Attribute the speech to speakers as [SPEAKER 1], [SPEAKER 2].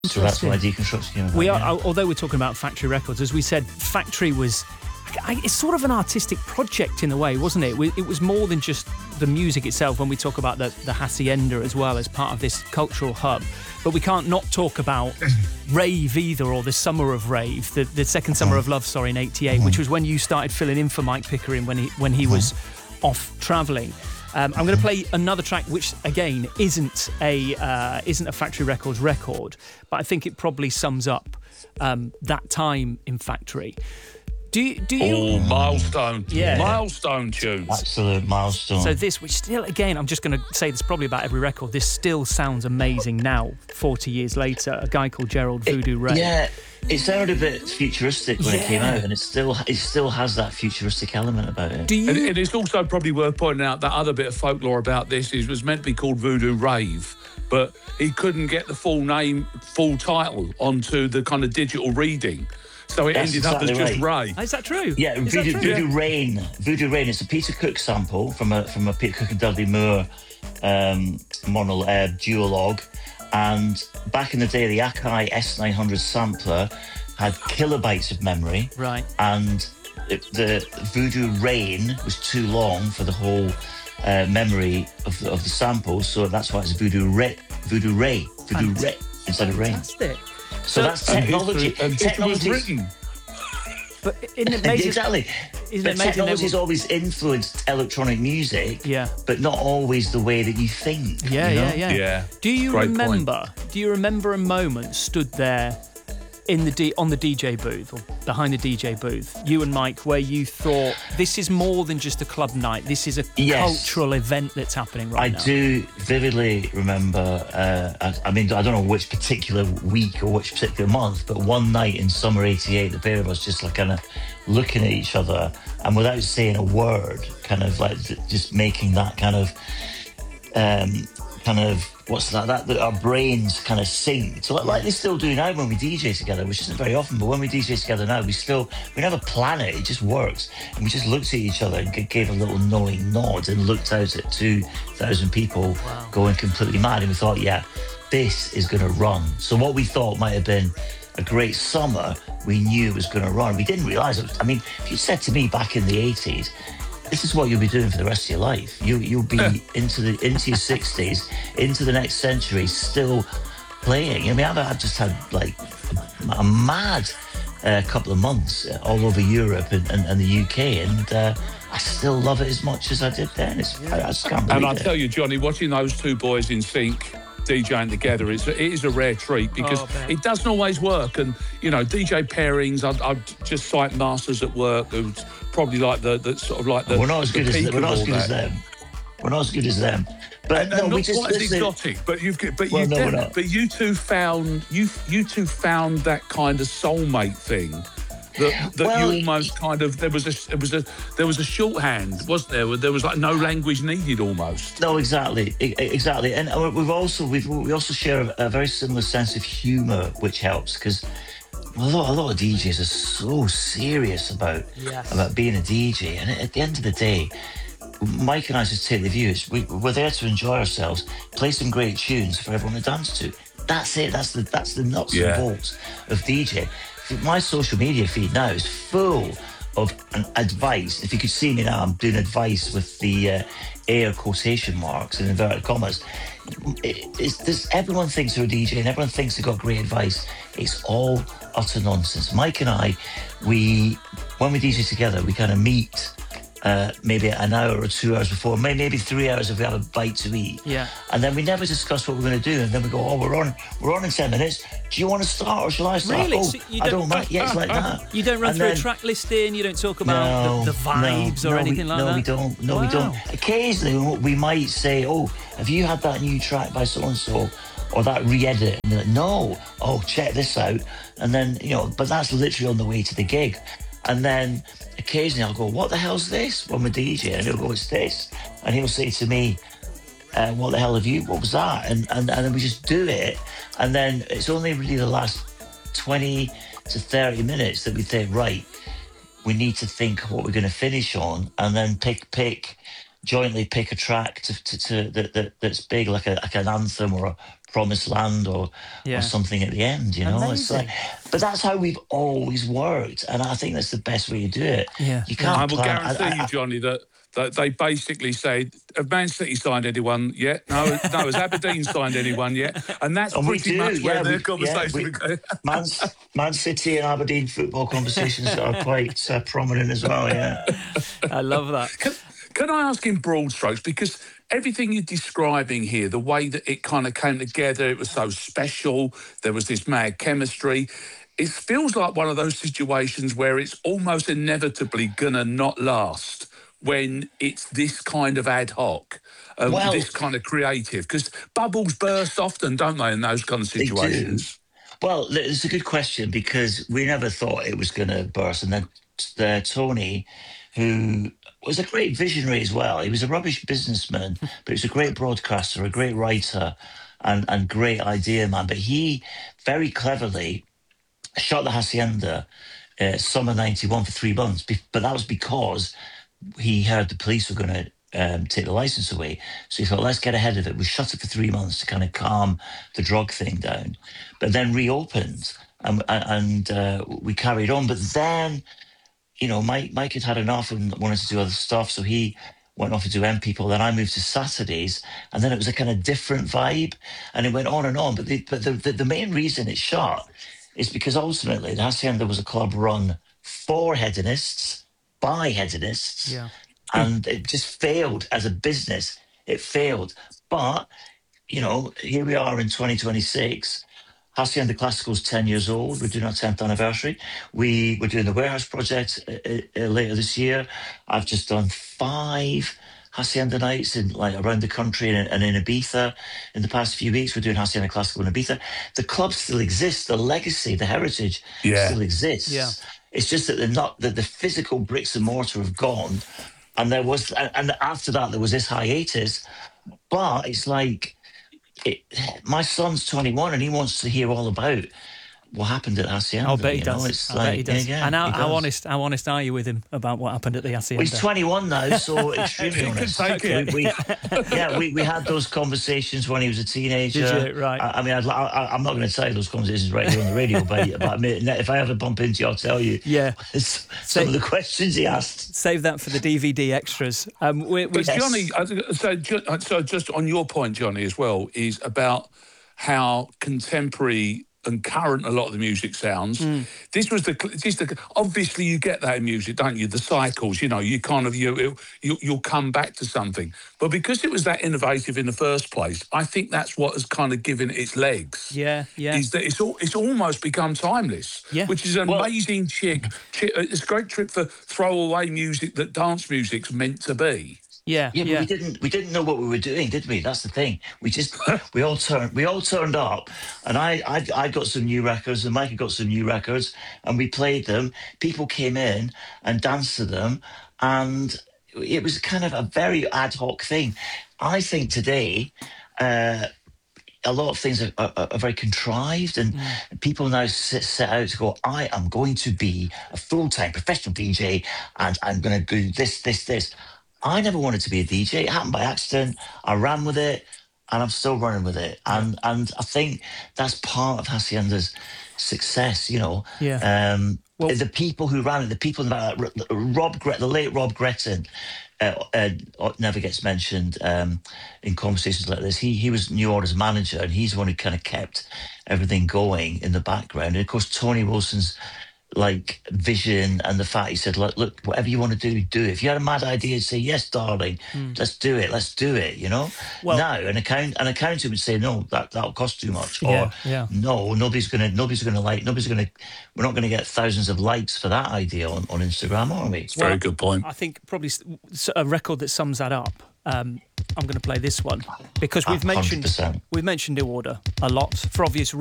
[SPEAKER 1] So that's why Deconstruction came about.
[SPEAKER 2] We are, although we're talking about Factory Records, as we said, Factory was... it's sort of an artistic project in a way, wasn't it? It was more than just the music itself when we talk about the Hacienda as well as part of this cultural hub. But we can't not talk about Rave either, or the Summer of Rave, the second Summer of Love, in '88, which was when you started filling in for Mike Pickering when he was off travelling. I'm going to play another track, which again isn't a Factory Records record, but I think it probably sums up that time in Factory. Do you?
[SPEAKER 3] Oh, milestone!
[SPEAKER 2] Yeah,
[SPEAKER 3] milestone tunes.
[SPEAKER 1] Absolute milestone.
[SPEAKER 2] So this, which still, again, I'm just going to say this probably about every record. This still sounds amazing now, 40 years later. A guy called Gerald Voodoo Ray.
[SPEAKER 1] Yeah, it sounded a bit futuristic when it came out, and it still has that futuristic element about it.
[SPEAKER 3] And it's also probably worth pointing out that other bit of folklore about this is it was meant to be called Voodoo Rave, but he couldn't get the full title onto the kind of digital reading. So it ended up as just Ray.
[SPEAKER 2] Is that true?
[SPEAKER 1] Yeah, Voodoo Rain. Voodoo Rain. It's a Peter Cook sample from a Peter Cook and Dudley Moore duologue. And back in the day, the Akai S900 sampler had kilobytes of memory.
[SPEAKER 2] Right.
[SPEAKER 1] And the Voodoo Rain was too long for the whole memory of the sample, so that's why it's Voodoo Ray instead of Rain.
[SPEAKER 2] Fantastic.
[SPEAKER 1] So that's technology.
[SPEAKER 3] And technology was written.
[SPEAKER 2] But isn't it amazing?
[SPEAKER 1] Exactly. But technology has always influenced electronic music, but not always the way that you think.
[SPEAKER 2] Yeah. Do you remember a moment stood there on the DJ booth or behind the DJ booth, you and Mike, where you thought this is more than just a club night? This is a cultural event that's happening right now.
[SPEAKER 1] I do vividly remember. I mean, I don't know which particular week or which particular month, but one night in summer '88, the pair of us just like kind of looking at each other and without saying a word, kind of like just making that kind of what's that our brains kind of sync. So like they still do now when we DJ together, which isn't very often, but when we DJ together now, we never plan it, it just works. And we just looked at each other and gave a little knowing nod and looked out at 2,000 people going completely mad, and we thought, yeah, this is going to run. So what we thought might have been a great summer, we knew it was going to run. We didn't realise it. I mean, if you said to me back in the 80s, this is what you'll be doing for the rest of your life. You'll be into your 60s, into the next century, still playing. I mean, I've just had like a mad couple of months all over Europe and the UK, and I still love it as much as I did then. I just can't believe it.
[SPEAKER 3] And I tell you, Johnny, watching those two boys in sync DJing together, it is a rare treat because it doesn't always work. And DJ pairings, I'd just cite Masters at Work, who's probably like the sort of like the.
[SPEAKER 1] We're not as good as them. We're not as good as them. But
[SPEAKER 3] no, not quite as exotic. But you two found that kind of soulmate thing. That you almost kind of there was a shorthand, wasn't there? There was like no language needed almost.
[SPEAKER 1] No, exactly, and we also share a very similar sense of humour, which helps because a lot of DJs are so serious about being a DJ, and at the end of the day, Mike and I just take the view: we're there to enjoy ourselves, play some great tunes for everyone to dance to. That's it. That's the nuts and bolts of DJ. My social media feed now is full of advice. If you could see me now, I'm doing advice with the air quotation marks and inverted commas. Everyone thinks they're a DJ and everyone thinks they've got great advice. It's all utter nonsense. Mike and I, when we DJ together, we kind of meet maybe an hour or 2 hours before, maybe 3 hours if we have a bite to eat.
[SPEAKER 2] Yeah.
[SPEAKER 1] And then we never discuss what we're going to do. And then we go, we're on in 10 minutes. Do you want to start or shall I start?
[SPEAKER 2] Really?
[SPEAKER 1] So I don't mind. Yeah, it's like that.
[SPEAKER 2] You don't run through a track listing? You don't talk about the vibes or anything like that?
[SPEAKER 1] No, we don't. No, we don't. Occasionally, we might say, have you had that new track by so-and-so? Or that re-edit? And they're like, no. Oh, check this out. And then, but that's literally on the way to the gig. And then occasionally I'll go, what the hell's this? When we're DJing, and he'll go, it's this. And he'll say to me, what the hell what was that? And then we just do it. And then it's only really the last 20 to 30 minutes that we think, right, we need to think what we're going to finish on, and then jointly pick a track that's big, like an anthem or a promised land or something at the end, you know.
[SPEAKER 2] Amazing.
[SPEAKER 1] It's like, but that's how we've always worked, and I think that's the best way to do it.
[SPEAKER 2] Yeah,
[SPEAKER 1] you can't.
[SPEAKER 3] I will guarantee you, Johnny, that they basically said, "Have Man City signed anyone yet? No. Has Aberdeen signed anyone yet?" And that's pretty much where their conversation.
[SPEAKER 1] Man City and Aberdeen football conversations are quite prominent as well. Yeah,
[SPEAKER 2] I love that.
[SPEAKER 3] Can I ask in broad strokes, because everything you're describing here, the way that it kind of came together, it was so special. There was this mad chemistry. It feels like one of those situations where it's almost inevitably gonna not last when it's this kind of ad hoc, this kind of creative, because bubbles burst often, don't they, in those kind of situations?
[SPEAKER 1] Well, it's a good question, because we never thought it was going to burst. And then Tony, who was a great visionary as well, he was a rubbish businessman, but he was a great broadcaster, a great writer, and great idea man. But he very cleverly shot the Hacienda summer 91 for 3 months. But that was because he heard the police were going to take the license away. So he thought, let's get ahead of it. We shut it for 3 months to kind of calm the drug thing down, but then reopened and we carried on. But then, you know, Mike had enough and wanted to do other stuff. So he went off to do M People. Then I moved to Saturdays, and then it was a kind of different vibe, and it went on and on. But the main reason it shut is because ultimately the Hacienda was a club run for hedonists, by hedonists, and it just failed as a business. It failed. But, you know, here we are in 2026. Hacienda Classical's 10 years old. We're doing our 10th anniversary. We're doing the Warehouse Project later this year. I've just done 5 Hacienda nights around the country and in Ibiza. In the past few weeks, we're doing Hacienda Classical in Ibiza. The club still exists. The legacy, the heritage still exists. Yeah. It's just that the physical bricks and mortar have gone, and after that there was this hiatus. But it's like, my son's 21 and he wants to hear all about what happened at Hacienda.
[SPEAKER 2] I'll bet he does. Bet he does. And how honest are you with him about what happened at the Hacienda?
[SPEAKER 1] Well, he's 21 now, so extremely honest. We had those conversations when he was a teenager.
[SPEAKER 2] Did you? Right.
[SPEAKER 1] I mean, I'm not going to tell you those conversations right here on the radio, but if I ever bump into you, I'll tell you.
[SPEAKER 2] Yeah.
[SPEAKER 1] Some of the questions he asked.
[SPEAKER 2] Save that for the DVD extras.
[SPEAKER 3] Johnny, so just on your point, Johnny, as well, is about how contemporary and current a lot of the music sounds. This was obviously you get that in music, don't you? The cycles, you know, you kind of you'll come back to something. But because it was that innovative in the first place, I think that's what has kind of given it its legs.
[SPEAKER 2] Yeah.
[SPEAKER 3] Is that it's almost become timeless. Yeah. Which is an amazing it's a great trick for throwaway music that dance music's meant to be.
[SPEAKER 2] Yeah,
[SPEAKER 1] but we didn't know what we were doing, did we? That's the thing. We all turned up, and I got some new records, and Mike had got some new records, and we played them. People came in and danced to them, and it was kind of a very ad hoc thing. I think today, a lot of things are very contrived, and people now set out to go, I am going to be a full-time professional DJ, and I'm going to do this. I never wanted to be a DJ. It happened by accident. I ran with it, and I'm still running with it. And I think that's part of Hacienda's success, you know. Yeah. The people who ran it, the people that the late Rob Gretton never gets mentioned in conversations like this. He was New Order's manager, and he's the one who kind of kept everything going in the background. And of course, Tony Wilson's vision, and the fact he said, look, whatever you want to do it. If you had a mad idea, say, yes, darling, let's do it, you know. Well, now an accountant would say, no, that'll cost too much, or no, we're not going to get thousands of likes for that idea on Instagram, are we?
[SPEAKER 3] It's a very good point.
[SPEAKER 2] I think probably a record that sums that up. I'm going to play this one because we've mentioned New Order a lot for obvious reasons.